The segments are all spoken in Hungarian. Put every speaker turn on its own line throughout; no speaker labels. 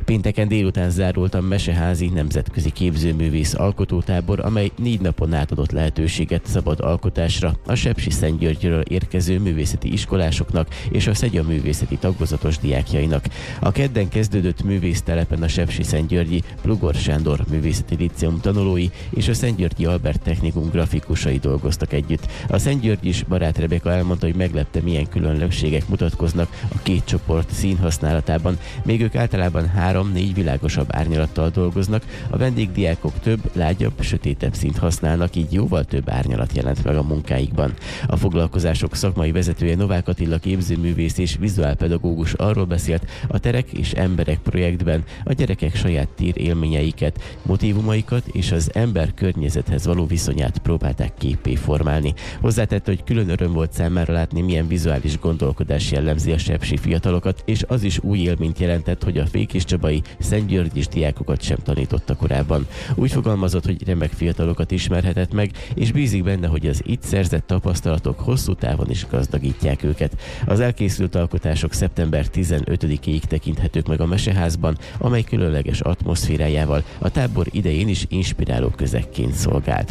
Pénteken délután zárult a Meseházi Nemzetközi Képzőművész Alkotótábor, amely 4 napon át adott lehetőséget szabad alkotásra a Sepsiszentgyörgyről érkező művészeti iskolásoknak és a Szegya művészeti tagozatos diákjainak. A kedden kezdődött művésztelepen a Sepsiszentgyörgyi Plugor Sándor Művészeti Líceum tanulói és a Szentgyörgyi Albert Technikum grafikusai dolgoztak együtt. A Szentgyörgyis Barát Rebeka elmondta, hogy meglepte, milyen különbségek mutatkoznak a két csoport színhasználatában, még ők általában 3-4 világosabb árnyalattal dolgoznak, a vendégdiákok több, lágyabb, sötétebb színt használnak, így jóval több árnyalat jelent meg a munkáikban. A foglalkozások szakmai vezetője Novák Attila képzőművész és vizuálpedagógus arról beszélt, a Terek és Emberek projektben a gyerekek saját tír élményeiket, motívumaikat és az ember környezethez való viszonyát próbálták képpé formálni. Hozzátette, hogy külön öröm volt számára látni, milyen vizuális gondolkodás jellemzi a sepsi fiatalokat, és az is új élményt jelentett, hogy a fékiscsabai szentgyörgyis diákokat sem tanította korábban. Úgy fogalmazott, hogy remek fiatalokat ismerhetett meg, és bízik benne, hogy az itt szerzett tapasztalatok hosszú távon is gazdagítják őket. Az elkészült alkotások szeptember 15-ig tekinthetők meg a Meseházban, amely különleges atmoszférájával a tábor idején is inspiráló közegként szolgált.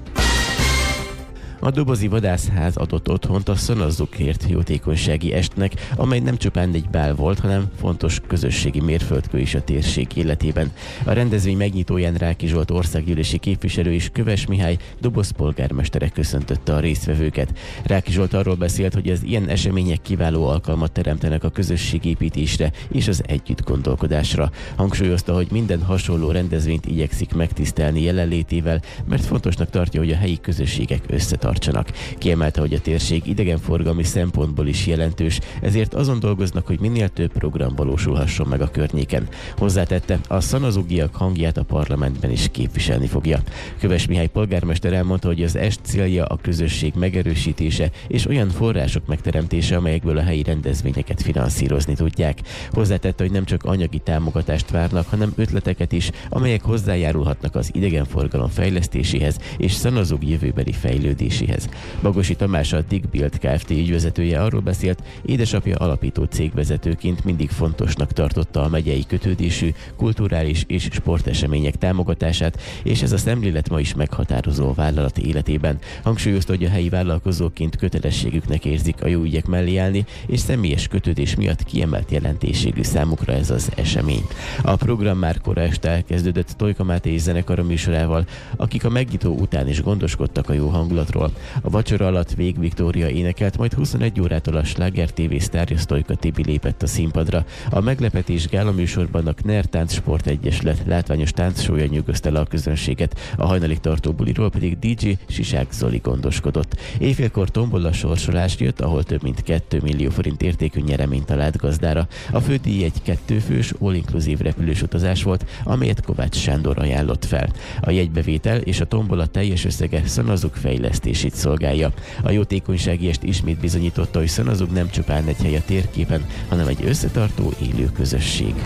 A Dobozi Vadászház adott otthont a Szanazzukért jótékonysági estnek, amely nem csupán egy bál volt, hanem fontos közösségi mérföldkő is a térség életében. A rendezvény megnyitóján Ráki Zsolt országgyűlési képviselő és Köves Mihály Doboz polgármestere köszöntötte a résztvevőket. Ráki Zsolt arról beszélt, hogy az ilyen események kiváló alkalmat teremtenek a közösségépítésre és az együttgondolkodásra. Hangsúlyozta, hogy minden hasonló rendezvényt igyekszik megtisztelni jelenlétével, mert fontosnak tartja, hogy a helyi közösségek összetartsanak. Kiemelte, hogy a térség idegenforgalmi szempontból is jelentős, ezért azon dolgoznak, hogy minél több program valósulhasson meg a környéken. Hozzátette, a szanazugiak hangját a parlamentben is képviselni fogja. Köves Mihály polgármester elmondta, hogy az est célja a közösség megerősítése és olyan források megteremtése, amelyekből a helyi rendezvényeket finanszírozni tudják. Hozzátette, hogy nem csak anyagi támogatást várnak, hanem ötleteket is, amelyek hozzájárulhatnak az idegenforgalom fejlesztéséhez és Szanazug jövőbeli fejlődéséhez. Bagosi Tamás, a Dick Build Kft. Ügyvezetője arról beszélt, édesapja alapító cégvezetőként mindig fontosnak tartotta a megyei kötődésű, kulturális és sportesemények támogatását, és ez a szemlélet ma is meghatározó a vállalat életében. Hangsúlyozta, hogy a helyi vállalkozóként kötelességüknek érzik a jó ügyek mellé állni, és személyes kötődés miatt kiemelt jelentőségű számukra ez az esemény. A program már kora este elkezdődött Tojka Máté zenekara műsorával, akik a megnyitó után is gondoskodtak a jó hangulatról. A vacsora alatt Vég Viktória énekelt, majd 21 órától a Sláger TV sztárja Sztojka Tibi lépett a színpadra. A meglepetés gála műsorban a Kner Táncsport Egyesület látványos táncsója nyugodta le a közönséget, a hajnalig tartó buliról pedig DJ Sisák Zoli gondoskodott. Éjfélkor tombola sorsolás jött, ahol több mint 2 millió forint értékű nyereményt talált gazdára. A fődíj egy 2 fős all-inkluzív repülős utazás volt, amelyet Kovács Sándor ajánlott fel. A jegybevétel és a tombola teljes összege Szanazug fejlesztését szolgálja. A jótékonysági est ismét bizonyította, hogy Szanazug nem csupán egy hely a térképen, hanem egy összetartó élő közösség.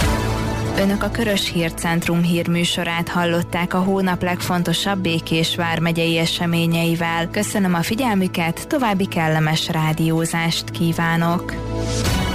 Önök a Körös Hírcentrum hírműsorát hallották a hónap legfontosabb Békés vármegyei eseményeivel. Köszönöm a figyelmüket, további kellemes rádiózást kívánok!